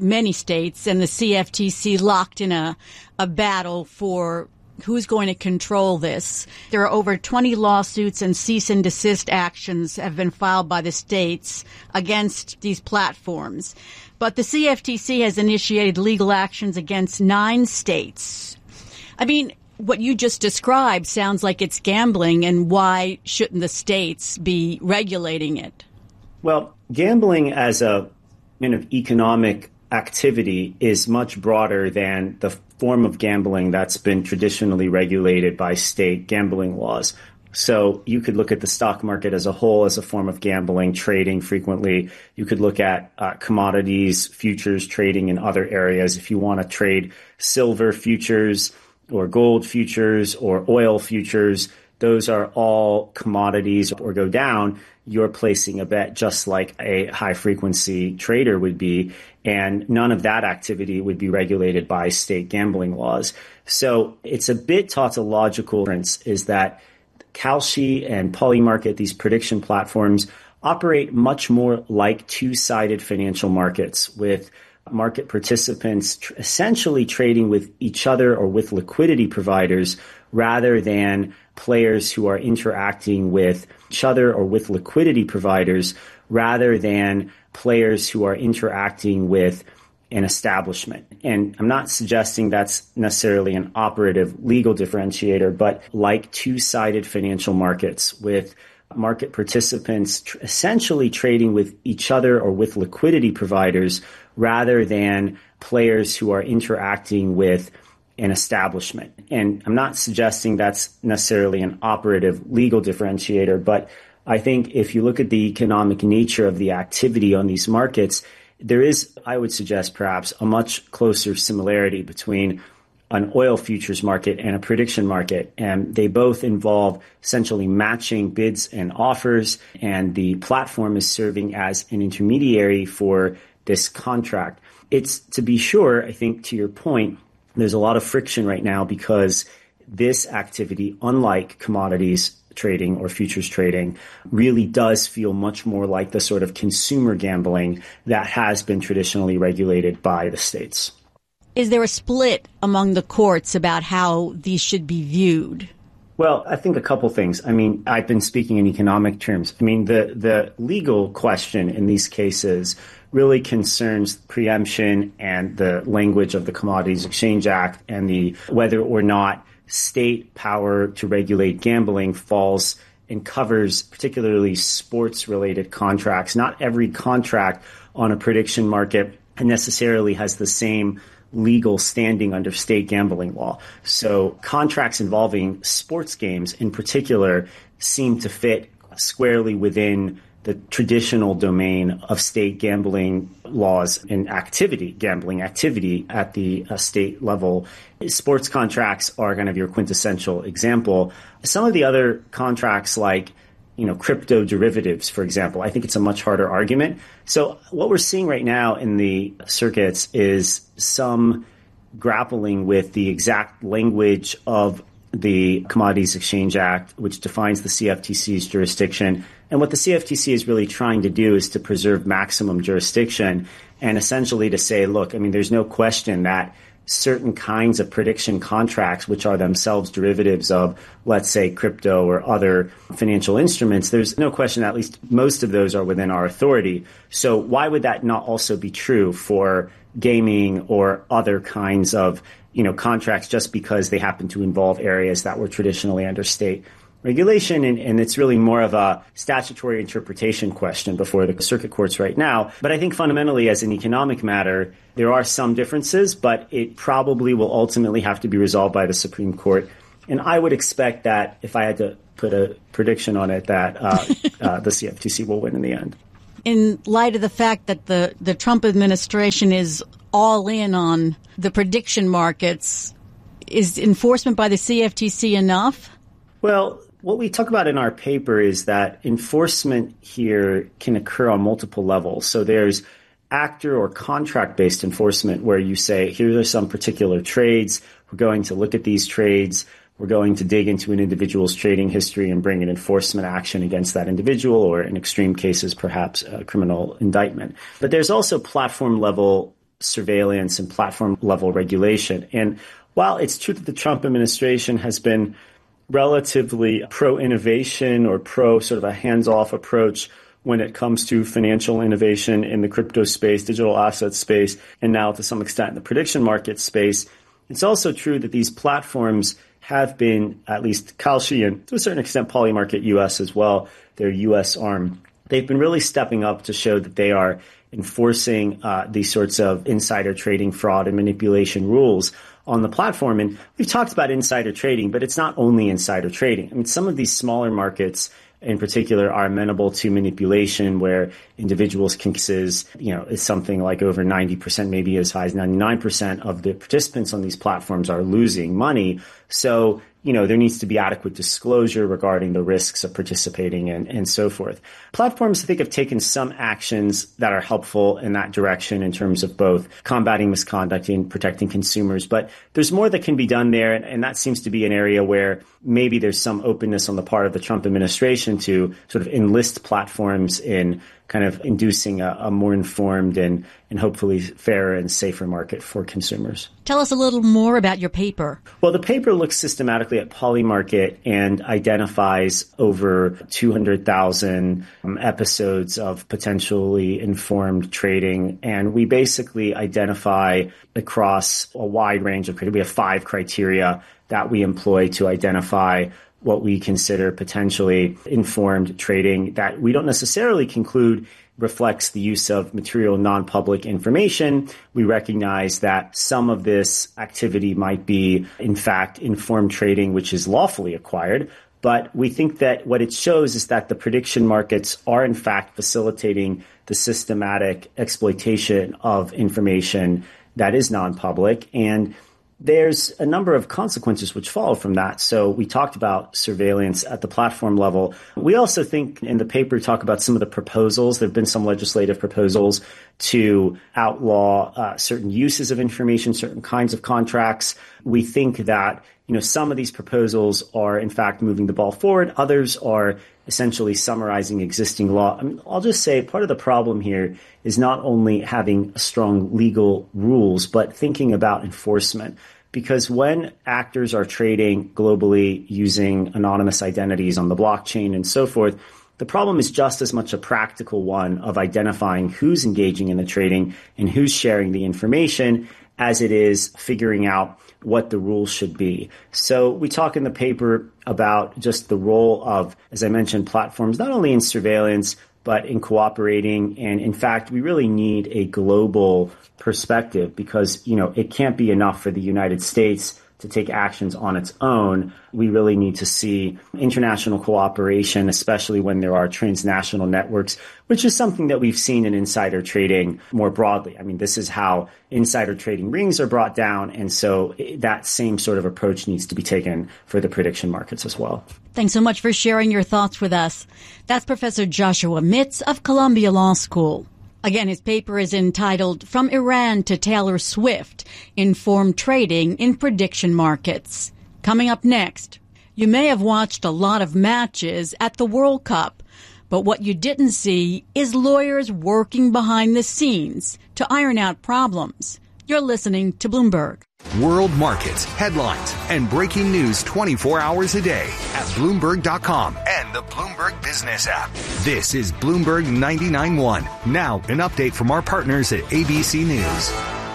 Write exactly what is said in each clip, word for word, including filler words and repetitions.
many states and the C F T C locked in a, a battle for who's going to control this. There are over twenty lawsuits and cease and desist actions have been filed by the states against these platforms. But the C F T C has initiated legal actions against nine states. I mean, what you just described sounds like it's gambling, and why shouldn't the states be regulating it? Well, gambling as a kind of economic activity is much broader than the form of gambling that's been traditionally regulated by state gambling laws. So you could look at the stock market as a whole as a form of gambling, trading frequently. You could look at uh, commodities, futures trading in other areas. If you want to trade silver futures or gold futures or oil futures, those are all commodities. Or go down, you're placing a bet just like a high-frequency trader would be, and none of that activity would be regulated by state gambling laws. So it's a bit tautological. Difference is that Kalshi and Polymarket, these prediction platforms, operate much more like two-sided financial markets, with market participants tr- essentially trading with each other or with liquidity providers rather than players who are interacting with each other or with liquidity providers rather than players who are interacting with an establishment. And I'm not suggesting that's necessarily an operative legal differentiator, but like two-sided financial markets, with market participants tr- essentially trading with each other or with liquidity providers rather than players who are interacting with an establishment. And I'm not suggesting that's necessarily an operative legal differentiator, but I think if you look at the economic nature of the activity on these markets, there is, I would suggest, perhaps a much closer similarity between an oil futures market and a prediction market. And they both involve essentially matching bids and offers, and the platform is serving as an intermediary for this contract. It's, to be sure, I think to your point, there's a lot of friction right now because this activity, unlike commodities trading or futures trading, really does feel much more like the sort of consumer gambling that has been traditionally regulated by the states. Is there a split among the courts about how these should be viewed? Well, I think a couple things. I mean, I've been speaking in economic terms. I mean, the, the legal question in these cases really concerns preemption and the language of the Commodities Exchange Act, and the whether or not state power to regulate gambling falls and covers particularly sports-related contracts. Not every contract on a prediction market necessarily has the same legal standing under state gambling law. So contracts involving sports games in particular seem to fit squarely within the traditional domain of state gambling laws and activity, gambling activity at the uh, state level. Sports contracts are kind of your quintessential example. Some of the other contracts, like, you know, crypto derivatives, for example, I think it's a much harder argument. So what we're seeing right now in the circuits is some grappling with the exact language of the Commodities Exchange Act, which defines the C F T C's jurisdiction. And what the C F T C is really trying to do is to preserve maximum jurisdiction, and essentially to say, look, I mean, there's no question that certain kinds of prediction contracts, which are themselves derivatives of, let's say, crypto or other financial instruments, there's no question that at least most of those are within our authority. So why would that not also be true for gaming or other kinds of, you know, contracts, just because they happen to involve areas that were traditionally under state regulation? And, and it's really more of a statutory interpretation question before the circuit courts right now. But I think fundamentally, as an economic matter, there are some differences, but it probably will ultimately have to be resolved by the Supreme Court. And I would expect that, if I had to put a prediction on it, that uh, uh, the C F T C will win in the end. In light of the fact that the, the Trump administration is all in on the prediction markets, is enforcement by the C F T C enough? Well, what we talk about in our paper is that enforcement here can occur on multiple levels. So there's actor or contract-based enforcement, where you say, here are some particular trades. We're going to look at these trades. We're going to dig into an individual's trading history and bring an enforcement action against that individual, or in extreme cases, perhaps a criminal indictment. But there's also platform-level surveillance and platform level regulation. And while it's true that the Trump administration has been relatively pro-innovation or pro sort of a hands-off approach when it comes to financial innovation in the crypto space, digital asset space, and now to some extent in the prediction market space, it's also true that these platforms have been, at least Kalshi and to a certain extent Polymarket U S as well, their U S arm, they've been really stepping up to show that they are enforcing uh, these sorts of insider trading, fraud, and manipulation rules on the platform. And we've talked about insider trading, but it's not only insider trading. I mean, some of these smaller markets in particular are amenable to manipulation where individuals can, you know, is something like over ninety percent, maybe as high as ninety-nine percent of the participants on these platforms are losing money. So, you know, there needs to be adequate disclosure regarding the risks of participating and, and so forth. Platforms, I think, have taken some actions that are helpful in that direction in terms of both combating misconduct and protecting consumers. But there's more that can be done there. And, and that seems to be an area where maybe there's some openness on the part of the Trump administration to sort of enlist platforms in kind of inducing a, a more informed and, and hopefully fairer and safer market for consumers. Tell us a little more about your paper. Well, the paper looks systematically at Polymarket and identifies over two hundred thousand um, episodes of potentially informed trading. And we basically identify across a wide range of criteria. We have five criteria that we employ to identify what we consider potentially informed trading that we don't necessarily conclude reflects the use of material non-public information. We recognize that some of this activity might be, in fact, informed trading, which is lawfully acquired. But we think that what it shows is that the prediction markets are, in fact, facilitating the systematic exploitation of information that is non-public. And there's a number of consequences which follow from that. So we talked about surveillance at the platform level. We also think in the paper talk about some of the proposals. There have been some legislative proposals to outlaw uh, certain uses of information, certain kinds of contracts. We think that, you know, some of these proposals are in fact moving the ball forward. Others are essentially summarizing existing law. I mean, I'll just say part of the problem here is not only having strong legal rules, but thinking about enforcement. Because when actors are trading globally using anonymous identities on the blockchain and so forth, the problem is just as much a practical one of identifying who's engaging in the trading and who's sharing the information as it is figuring out what the rules should be. So we talk in the paper about just the role of, as I mentioned, platforms, not only in surveillance, but in cooperating. And in fact, we really need a global perspective because, you know, it can't be enough for the United States to take actions on its own. We really need to see international cooperation, especially when there are transnational networks, which is something that we've seen in insider trading more broadly. I mean, this is how insider trading rings are brought down. And so that same sort of approach needs to be taken for the prediction markets as well. Thanks so much for sharing your thoughts with us. That's Professor Joshua Mitz of Columbia Law School. Again, his paper is entitled From Iran to Taylor Swift, Informed Trading in Prediction Markets. Coming up next, you may have watched a lot of matches at the World Cup, but what you didn't see is lawyers working behind the scenes to iron out problems. You're listening to Bloomberg. World markets, headlines, and breaking news twenty-four hours a day at Bloomberg dot com and the Bloomberg Business app. This is Bloomberg ninety-nine point one. Now, an update from our partners at A B C News.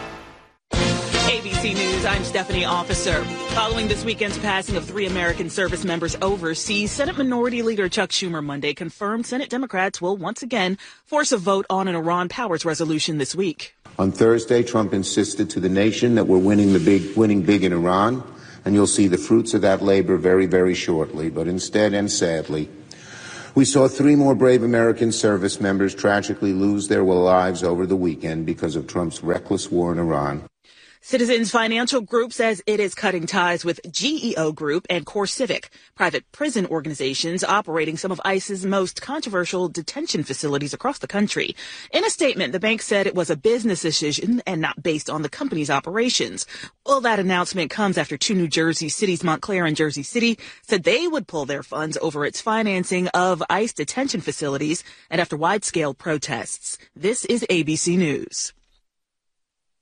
A B C News, I'm Stephanie Officer. Following this weekend's passing of three American service members overseas, Senate Minority Leader Chuck Schumer Monday confirmed Senate Democrats will once again force a vote on an Iran powers resolution this week. On Thursday, Trump insisted to the nation that we're winning the big, winning big in Iran, and you'll see the fruits of that labor very, very shortly. But instead and sadly, we saw three more brave American service members tragically lose their lives over the weekend because of Trump's reckless war in Iran. Citizens Financial Group says it is cutting ties with G E O Group and CoreCivic, private prison organizations operating some of ICE's most controversial detention facilities across the country. In a statement, the bank said it was a business decision and not based on the company's operations. Well, that announcement comes after two New Jersey cities, Montclair and Jersey City, said they would pull their funds over its financing of ICE detention facilities and after wide-scale protests. This is A B C News.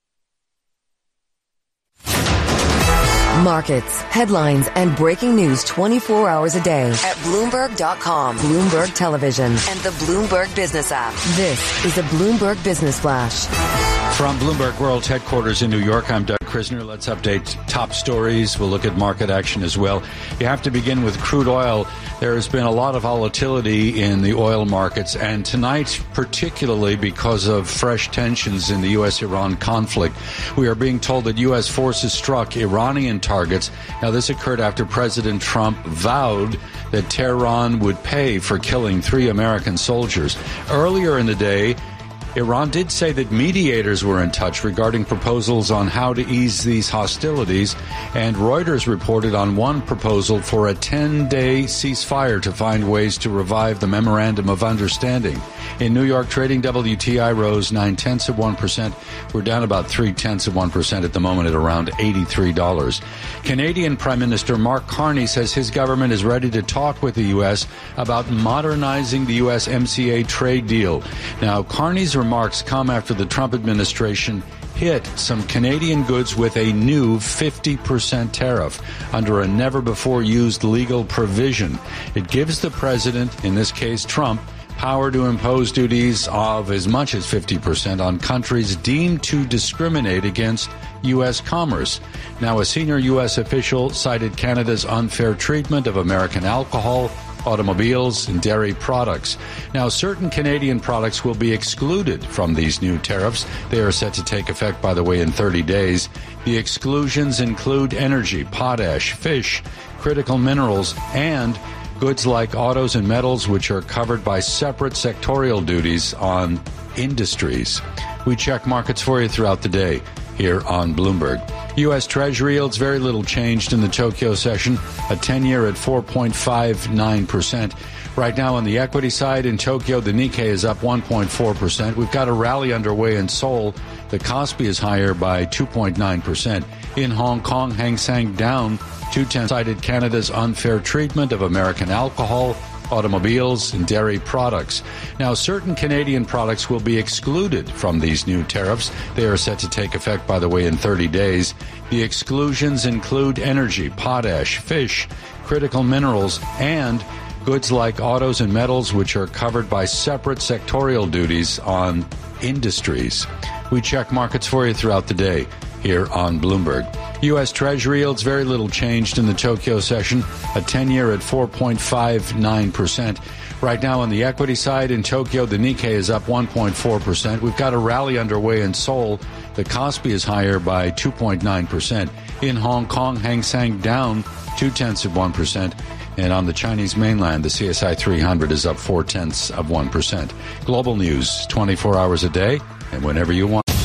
Markets, headlines, and breaking news twenty-four hours a day at Bloomberg dot com, Bloomberg Television, and the Bloomberg Business app. This is the Bloomberg Business Flash. From Bloomberg World's headquarters in New York, I'm Doug Krisner. Let's update top stories. We'll look at market action as well. You have to begin with crude oil. There has been a lot of volatility in the oil markets, and tonight, particularly because of fresh tensions in the U S Iran conflict, we are being told that U S forces struck Iranian targets. Now, this occurred after President Trump vowed that Tehran would pay for killing three American soldiers. Earlier in the day, Iran did say that mediators were in touch regarding proposals on how to ease these hostilities, and Reuters reported on one proposal for a ten-day ceasefire to find ways to revive the Memorandum of Understanding. In New York, trading W T I rose nine-tenths of one percent. We're down about three-tenths of one percent at the moment at around eighty-three dollars. Canadian Prime Minister Mark Carney says his government is ready to talk with the U S about modernizing the U S M C A trade deal. Now, Carney's remarks come after the Trump administration hit some Canadian goods with a new fifty percent tariff under a never-before-used legal provision. It gives the president, in this case Trump, power to impose duties of as much as fifty percent on countries deemed to discriminate against U S commerce. Now, a senior U S official cited Canada's unfair treatment of American alcohol, automobiles, and dairy products. Now, certain Canadian products will be excluded from these new tariffs. They are set to take effect, by the way, in thirty days. The exclusions include energy, potash, fish, critical minerals, and goods like autos and metals, which are covered by separate sectorial duties on industries. We check markets for you throughout the day here on Bloomberg. U S. Treasury yields very little changed in the Tokyo session, a ten-year at four point five nine percent. Right now on the equity side in Tokyo, the Nikkei is up one point four percent. We've got a rally underway in Seoul. The Kospi is higher by two point nine percent. In Hong Kong, Hang Seng down two-tenths, cited Canada's unfair treatment of American alcohol, automobiles, and dairy products. Now, certain Canadian products will be excluded from these new tariffs. They are set to take effect, by the way, in thirty days. The exclusions include energy, potash, fish, critical minerals, and goods like autos and metals, which are covered by separate sectorial duties on industries. We check markets for you throughout the day here on Bloomberg. U S. Treasury yields very little changed in the Tokyo session, a ten-year at four point five nine percent. Right now on the equity side in Tokyo, the Nikkei is up one point four percent. We've got a rally underway in Seoul. The Kospi is higher by two point nine percent. In Hong Kong, Hang Seng down two-tenths of one percent. And on the Chinese mainland, the C S I three hundred is up four-tenths of one percent. Global news, twenty-four hours a day and whenever you want.